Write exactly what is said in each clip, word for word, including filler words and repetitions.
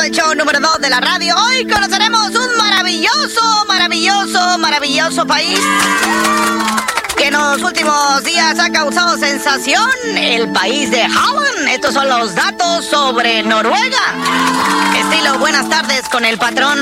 el show número dos de la radio. Hoy conoceremos un maravilloso, maravilloso, maravilloso país que en los últimos días ha causado sensación, el país de Holland. Estos son los datos sobre Noruega. Estilo buenas tardes con el patrón.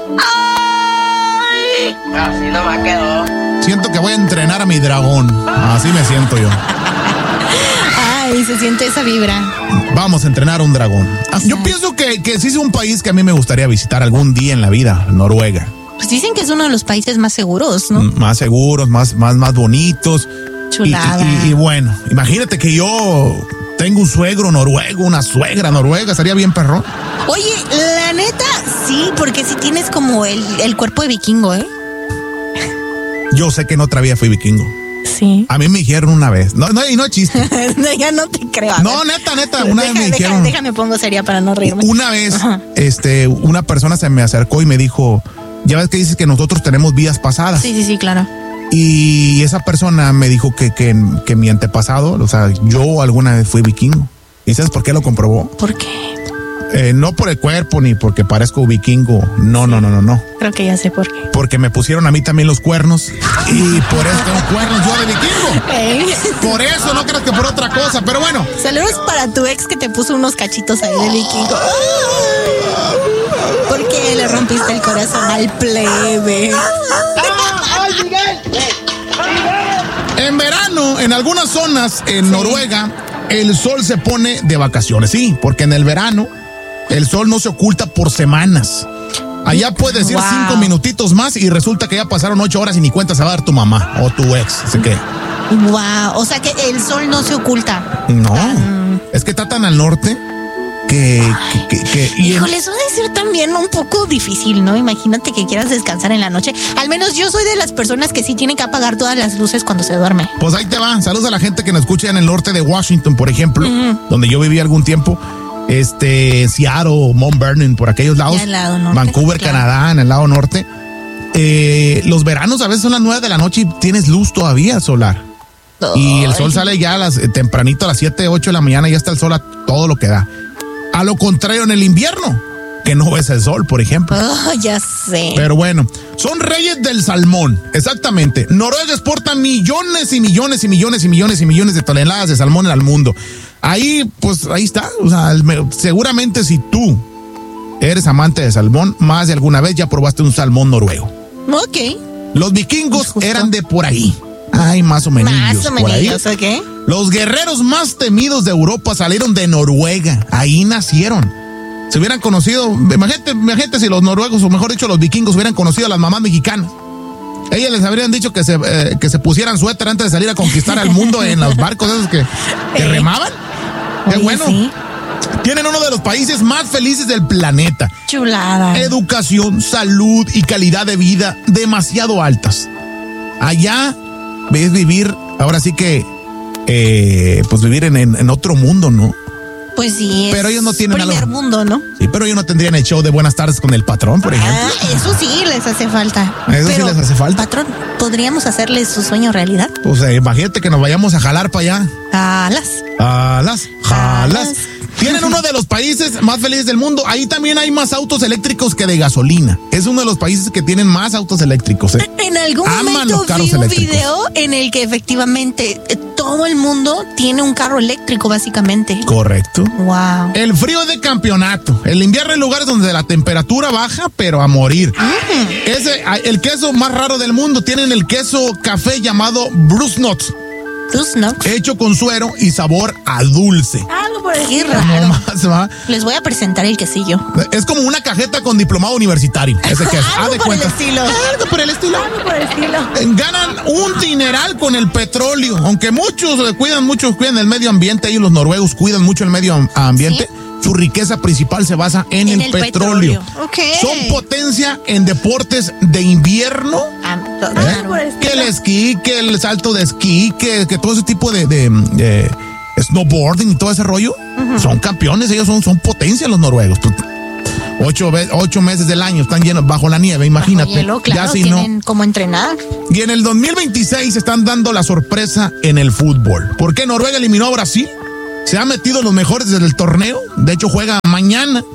¡Ay! Así no me quedó. Siento que voy a entrenar a mi dragón. Así me siento yo. Ay, se siente esa vibra. Vamos a entrenar a un dragón. Yo pienso que, que sí es un país que a mí me gustaría visitar algún día en la vida, Noruega. Pues dicen que es uno de los países más seguros, ¿no? Más seguros, más, más, más bonitos. Chulada. Y, y, y bueno, imagínate que yo tengo un suegro noruego, una suegra noruega, estaría bien perro. Oye, la neta, sí, porque si tienes como el, el cuerpo de vikingo, ¿eh? Yo sé que en otra vida fui vikingo. Sí. A mí me dijeron una vez, no, no, y no es chiste. No, ya no te creo. No, neta, neta, una Deja, vez me dijeron. Déjame, déjame pongo seria para no reírme. Una vez, Ajá. este, una persona se me acercó y me dijo, ya ves que dices que nosotros tenemos vidas pasadas. Sí, sí, sí, claro. Y esa persona me dijo que, que, que mi antepasado, o sea, yo alguna vez fui vikingo. ¿Y sabes por qué lo comprobó? ¿Por qué? Eh, no por el cuerpo ni porque parezco vikingo. No, no, no, no, no. Creo que ya sé por qué. Porque me pusieron a mí también los cuernos. Y por eso tengo cuernos yo de vikingo. Ey. Por eso, no creas que por otra cosa. Pero bueno. Saludos para tu ex que te puso unos cachitos ahí de vikingo. ¿Por qué le rompiste el corazón al plebe? ¡Ay, Miguel! En verano, en algunas zonas en Noruega, el sol se pone de vacaciones. Sí, porque en el verano el sol no se oculta por semanas. Allá puedes ir Wow. cinco minutitos más y resulta que ya pasaron ocho horas y ni cuenta se va a dar tu mamá o tu ex. Así que Wow, o sea que el sol no se oculta. no, Ah. es que está tan al norte que... que, que, que- y en- Híjole, eso debe ser también un poco difícil, ¿no? Imagínate que quieras descansar en la noche. Al menos yo soy de las personas que sí tienen que apagar todas las luces cuando se duerme. Pues ahí te va. Saludos a la gente que nos escucha en el norte de Washington, por ejemplo, Ujú. donde yo viví algún tiempo. Este, Seattle, Mount Vernon, por aquellos lados. Ya al lado norte, Vancouver, claro. Canadá, en el lado norte. Eh, los veranos a veces son las nueve de la noche y tienes luz todavía solar. Y el sol Ay. sale ya a las, eh, tempranito a las siete, ocho de la mañana, ya está el sol a todo lo que da. A lo contrario en el invierno, que no ves el sol, por ejemplo. Oh, ya sé. Pero bueno, son reyes del salmón, exactamente. Noruega exporta millones y millones y millones y millones y millones de toneladas de salmón al mundo. Ahí, pues, ahí está. O sea, me- seguramente si tú eres amante de salmón, más de alguna vez ya probaste un salmón noruego. Ok. Los vikingos Justo. eran de por ahí. Ay, más o menos. Más o por ahí. menos, ¿ok? Los guerreros más temidos de Europa salieron de Noruega. Ahí nacieron. Se hubieran conocido, imagínate, imagínate si los noruegos, o mejor dicho, los vikingos hubieran conocido a las mamás mexicanas. Ellas les habrían dicho que se, eh, que se pusieran suéter antes de salir a conquistar al mundo en los barcos esos que, que Eh. remaban. Qué Oye, bueno. sí. Tienen uno de los países más felices del planeta. Chulada. Educación, salud y calidad de vida demasiado altas. Allá ves vivir, ahora sí que, eh, pues vivir en, en, en otro mundo, ¿no? Pues sí. Pero es ellos no tienen primer algo. mundo, ¿no? Sí, pero ellos no tendrían el show de Buenas tardes con el patrón, por ejemplo. Ah, eso sí les hace falta. Eso sí Pero, les hace falta. Patrón, ¿podríamos hacerles su sueño realidad? O sea, imagínate que nos vayamos a jalar para allá. Alas. Jalas, jalas. Jalas. Tienen uno de los países más felices del mundo. Ahí también hay más autos eléctricos que de gasolina. Es uno de los países que tienen más autos eléctricos, ¿eh? En algún Aman momento los carros vi un eléctricos. video en el que efectivamente eh, todo el mundo tiene un carro eléctrico, básicamente. Correcto. Wow. El frío es de campeonato. El invierno hay lugares donde la temperatura baja, pero a morir. Ese, el queso más raro del mundo. Tienen el queso café llamado Bruce Nuts, Tus no. hecho con suero y sabor a dulce. Algo por aquí No raro. más, va. Les voy a presentar el quesillo. Es como una cajeta con diplomado universitario. Ese queso. Algo Haz de por el cuenta. estilo. Algo por el estilo. Algo por el estilo. Ganan un dineral con el petróleo. Aunque muchos eh, cuidan, muchos cuidan el medio ambiente. Ellos los noruegos cuidan mucho el medio am- ambiente. Su riqueza principal se basa en, En el, el petróleo. petróleo. Ok. Son potencia en deportes de invierno. Ah, ¿eh? algo por el estilo. Que el esquí, que el salto de esquí, que, que todo ese tipo de, de, de snowboarding y todo ese rollo. Son campeones, ellos son, son potencia los noruegos. Pues, Ocho, ve- ocho meses del año están llenos bajo la nieve, imagínate. Bajo hielo, claro, ya si no. tienen cómo entrenar. Y en el dos mil veintiséis están dando la sorpresa en el fútbol. ¿Por qué Noruega eliminó a Brasil? Se ha metido en los mejores del torneo. De hecho, juega mañana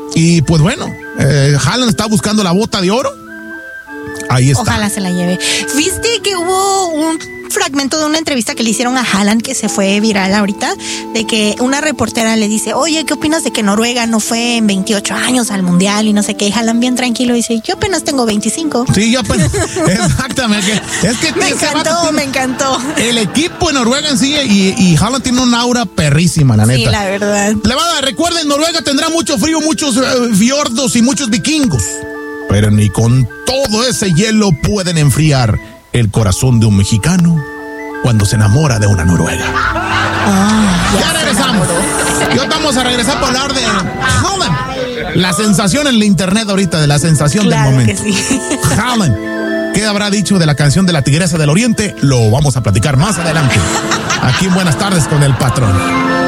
Y pues bueno, eh, Haaland está buscando la bota de oro. Ahí está. Ojalá se la lleve. ¿Viste que hubo un fragmento de una entrevista que le hicieron a Haaland que se fue viral ahorita? De que una reportera le dice, oye, ¿qué opinas de que Noruega no fue en veintiocho años al mundial y no sé qué? Y Haaland bien tranquilo dice, yo apenas tengo veinticinco. Sí, yo apenas. Exactamente. Es que me encantó, tiene, me encantó. El equipo de Noruega en sí y, y Haaland tiene una aura perrísima, la neta. Sí, la verdad. Levada, recuerden, Noruega tendrá mucho frío, muchos uh, fiordos y muchos vikingos. Pero ni con todo ese hielo pueden enfriar el corazón de un mexicano cuando se enamora de una noruega. Ah, ya ya regresamos. Yo estamos a regresar para hablar de Haaland. La sensación en el internet ahorita, de la sensación claro del momento. Que sí. Haaland. ¿Qué habrá dicho de la canción de la Tigresa del Oriente? Lo vamos a platicar más adelante. Aquí en Buenas Tardes con el Patrón.